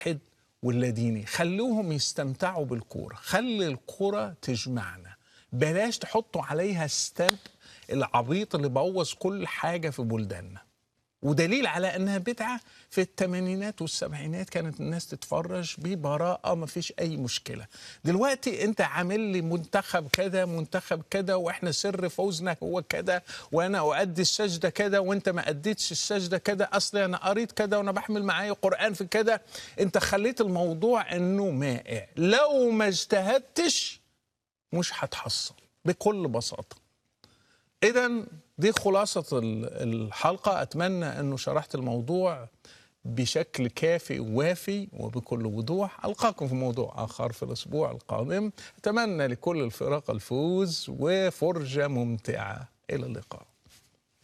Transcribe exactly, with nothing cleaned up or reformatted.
واللاديني، خلوهم يستمتعوا بالكورة، خلي الكورة تجمعنا، بلاش تحطوا عليها ستامب العبيط اللي بوظ كل حاجة في بلداننا. ودليل على انها بدعة، في الثمانينات والسبعينات كانت الناس تتفرج ببراءة، ما فيش اي مشكلة. دلوقتي انت عامل لي منتخب كذا منتخب كذا، واحنا سر فوزنا هو كذا، وانا اؤدي السجدة كذا وانت ما اديتش السجدة كذا، اصلي انا قريت كذا وانا بحمل معايا قرآن في كذا. انت خليت الموضوع انه مائع، لو ما اجتهدتش مش هتحصل بكل بساطة. إذن دي خلاصة الحلقة، أتمنى أنه شرحت الموضوع بشكل كافي ووافي وبكل وضوح. ألقاكم في موضوع آخر في الأسبوع القادم. أتمنى لكل الفرق الفوز وفرجة ممتعة. إلى اللقاء.